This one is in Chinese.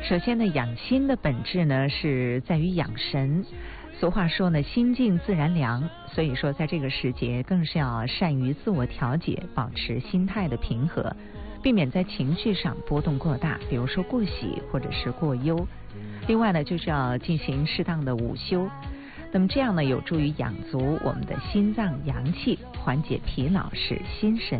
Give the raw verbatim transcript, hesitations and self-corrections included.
首先呢，养心的本质呢是在于养神。俗话说呢，心静自然凉，所以说在这个时节更是要善于自我调节，保持心态的平和，避免在情绪上波动过大，比如说过喜或者是过忧。另外呢，就是要进行适当的午休，那么这样呢，有助于养足我们的心脏阳气，缓解疲劳，使心神